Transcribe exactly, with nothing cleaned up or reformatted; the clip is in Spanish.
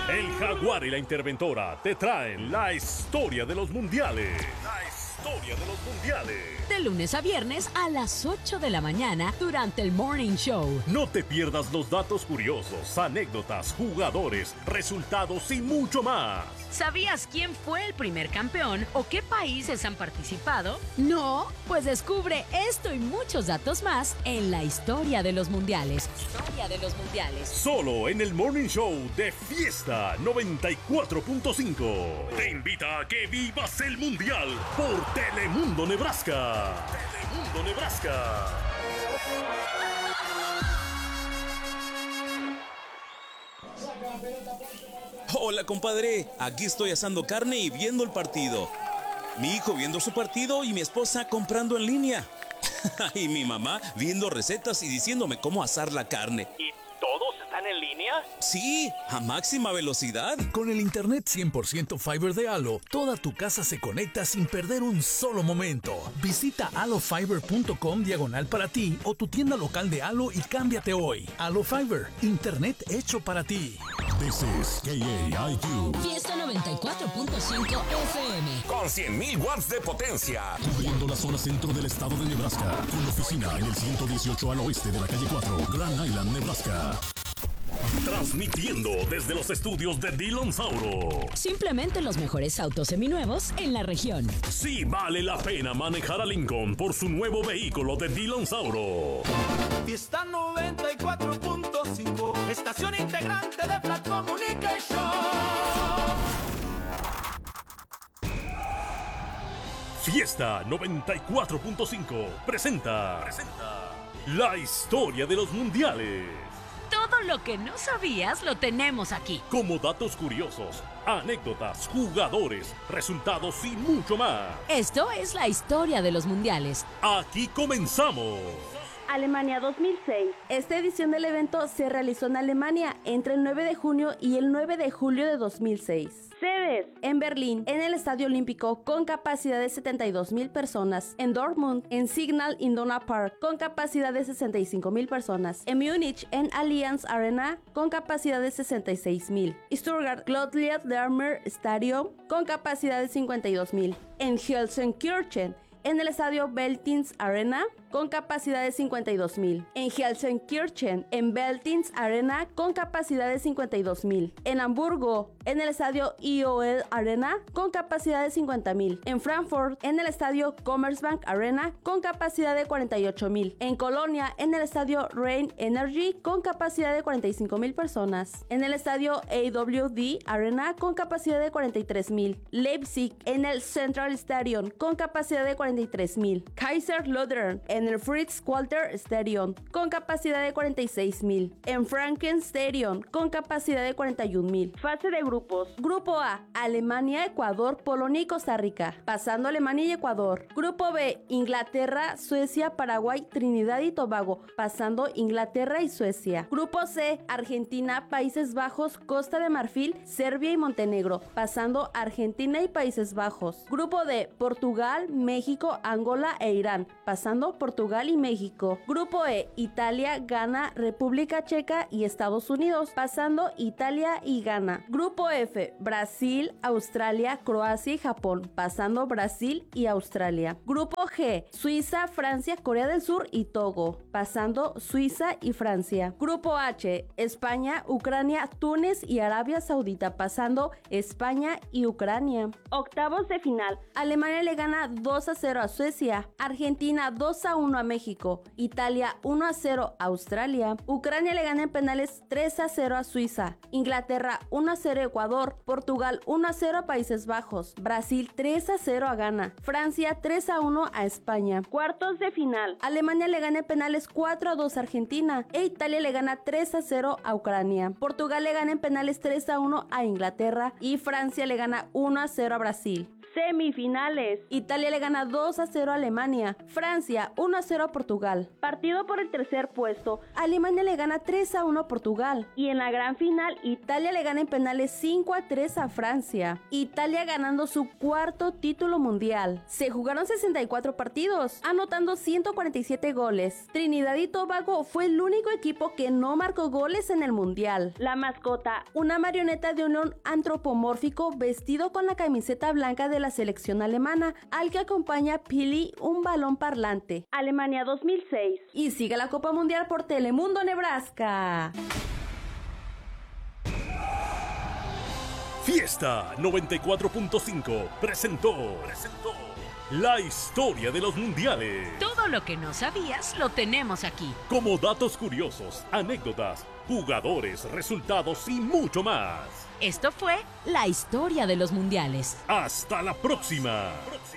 El Jaguar y la Interventora te traen la historia de los mundiales. La historia de los mundiales. De lunes a viernes a las ocho de la mañana durante el Morning Show. No te pierdas los datos curiosos, anécdotas, jugadores, resultados y mucho más. ¿Sabías quién fue el primer campeón o qué países han participado? ¿No? Pues descubre esto y muchos datos más en la historia de los mundiales. Historia de los mundiales. Solo en el Morning Show de Fiesta noventa y cuatro punto cinco. Te invita a que vivas el mundial por Telemundo Nebraska. Telemundo Nebraska. Hola, compadre. Aquí estoy asando carne y viendo el partido. Mi hijo viendo su partido y mi esposa comprando en línea. Y mi mamá viendo recetas y diciéndome cómo asar la carne. ¿Y todos están en línea? Sí, a máxima velocidad. Con el internet cien por ciento Fiber de Halo, toda tu casa se conecta sin perder un solo momento. Visita halofiber punto com diagonal para ti o tu tienda local de Halo y cámbiate hoy. Halo Fiber, internet hecho para ti. This is K A I Q. Fiesta noventa y cuatro punto cinco F M. Con cien mil watts de potencia. Cubriendo la zona centro del estado de Nebraska. Con oficina en el ciento dieciocho al oeste de la calle cuatro, Grand Island, Nebraska. Transmitiendo desde los estudios de Dillon Sauro. Simplemente los mejores autos seminuevos en la región. Sí vale la pena manejar a Lincoln por su nuevo vehículo de Dillon Sauro. Fiesta noventa y cuatro punto cinco, estación integrante de Flat Communication. Fiesta noventa y cuatro punto cinco presenta, presenta la historia de los mundiales. Todo lo que no sabías lo tenemos aquí. Como datos curiosos, anécdotas, jugadores, resultados y mucho más. Esto es la historia de los mundiales. Aquí comenzamos. Alemania dos mil seis. Esta edición del evento se realizó en Alemania entre el nueve de junio y el nueve de julio de dos mil seis. Sedes: en Berlín, en el Estadio Olímpico con capacidad de setenta y dos mil personas, en Dortmund, en Signal Iduna Park con capacidad de sesenta y cinco mil personas, en Múnich, en Allianz Arena con capacidad de sesenta y seis mil, Stuttgart Claudia-Dermer Stadium con capacidad de cincuenta y dos mil, en Gelsenkirchen, en el Estadio Veltins Arena con capacidad de cincuenta y dos mil, en Gelsenkirchen, en Veltins Arena con capacidad de cincuenta y dos mil, en Hamburgo, en el Estadio I O L Arena con capacidad de cincuenta mil, en Frankfurt, en el Estadio Commerzbank Arena con capacidad de cuarenta y ocho mil, en Colonia, en el Estadio Rhein Energy con capacidad de cuarenta y cinco mil personas, en el Estadio A W D Arena con capacidad de cuarenta y tres mil, Leipzig, en el Central Stadium con capacidad de cuarenta y tres mil, Kaiserslautern, en el Fritz-Walter Stadium con capacidad de cuarenta y seis mil, en Franken Stadium con capacidad de cuarenta y un mil. Fase de grupos. Grupo A: Alemania, Ecuador, Polonia y Costa Rica, pasando Alemania y Ecuador. Grupo B: Inglaterra, Suecia, Paraguay, Trinidad y Tobago, pasando Inglaterra y Suecia. Grupo C: Argentina, Países Bajos, Costa de Marfil, Serbia y Montenegro, pasando Argentina y Países Bajos. Grupo D: Portugal, México, Angola e Irán, pasando Portugal y México. Grupo E: Italia, Ghana, República Checa y Estados Unidos, pasando Italia y Ghana. Grupo F: Brasil, Australia, Croacia y Japón, pasando Brasil y Australia. Grupo G: Suiza, Francia, Corea del Sur y Togo, pasando Suiza y Francia. Grupo H: España, Ucrania, Túnez y Arabia Saudita, pasando España y Ucrania. Octavos de final. Alemania le gana dos a cero a Suecia, Argentina dos a uno a México, Italia uno a cero a Australia, Ucrania le gana en penales tres a cero a Suiza, Inglaterra uno a cero a Ecuador, Portugal uno a cero a Países Bajos, Brasil tres a cero a Ghana, Francia tres a uno a España. Cuartos de final. Alemania le gana en penales cuatro a dos a Argentina e Italia le gana tres a cero a Ucrania. Portugal le gana en penales tres a uno a Inglaterra y Francia le gana uno a cero a Brasil. Semifinales. Italia le gana dos a cero a Alemania. Francia uno a cero a Portugal. Partido por el tercer puesto. Alemania le gana tres a uno a Portugal. Y en la gran final, Italia le gana en penales cinco a tres a Francia. Italia ganando su cuarto título mundial. Se jugaron sesenta y cuatro partidos, anotando ciento cuarenta y siete goles. Trinidad y Tobago fue el único equipo que no marcó goles en el mundial. La mascota, una marioneta de un león antropomórfico vestido con la camiseta blanca de la selección alemana, al que acompaña Pili, un balón parlante. Alemania dos mil seis. Y sigue la Copa Mundial por Telemundo Nebraska. Fiesta noventa y cuatro punto cinco presentó, presentó la historia de los mundiales. Todo lo que no sabías lo tenemos aquí. Como datos curiosos, anécdotas, jugadores, resultados y mucho más. Esto fue la historia de los mundiales. Hasta la próxima.